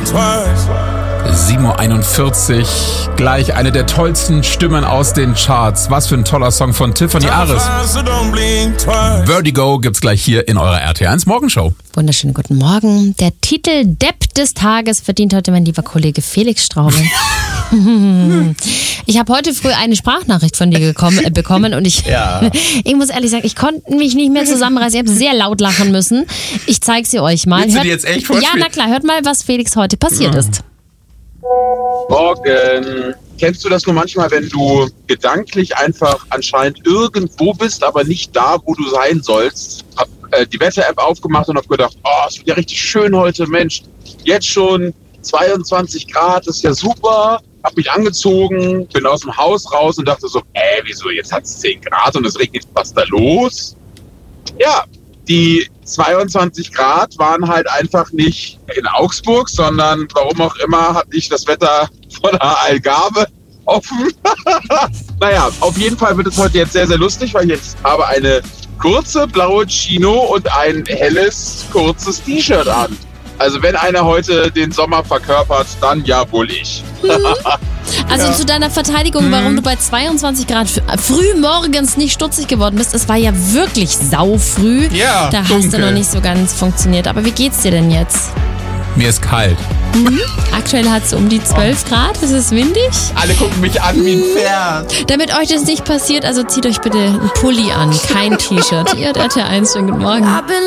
7:41 Uhr, gleich eine der tollsten Stimmen aus den Charts. Was für ein toller Song von Tiffany Aris. Vertigo gibt's gleich hier in eurer RT1 Morgenshow. Wunderschönen guten Morgen. Der Titel Depp des Tages verdient heute mein lieber Kollege Felix Straube. Ich habe heute früh eine Sprachnachricht von dir bekommen und ich muss ehrlich sagen, ich konnte mich nicht mehr zusammenreißen. Ich habe sehr laut lachen müssen. Ich zeige sie euch mal. Willst du die jetzt echt vorspielen? Ja, na klar. Hört mal, was Felix heute passiert ist. Morgen. Kennst du das nur manchmal, wenn du gedanklich einfach anscheinend irgendwo bist, aber nicht da, wo du sein sollst? Hab die Wetter-App aufgemacht und hab gedacht, es wird ja richtig schön heute, Mensch. Jetzt schon 22 Grad, ist ja super. Hab mich angezogen, bin aus dem Haus raus und dachte so, wieso, jetzt hat es 10 Grad und es regnet, was ist da los? Ja, die 22 Grad waren halt einfach nicht in Augsburg, sondern warum auch immer hatte ich das Wetter von der Algarve offen. Naja, auf jeden Fall wird es heute jetzt sehr, sehr lustig, weil ich jetzt habe eine kurze blaue Chino und ein helles, kurzes T-Shirt an. Also wenn einer heute den Sommer verkörpert, dann ja wohl ich. Also zu deiner Verteidigung, warum du bei 22 Grad früh morgens nicht stutzig geworden bist, es war ja wirklich saufrüh. Ja, da dunkel. hast du noch nicht so ganz funktioniert. Aber wie geht's dir denn jetzt? Mir ist kalt. Aktuell hat es um die 12 Grad, es ist windig. Alle gucken mich an wie ein Pferd. Damit euch das nicht passiert, also zieht euch bitte einen Pulli an, kein T-Shirt. Ihr hört RT1, schönen guten Morgen.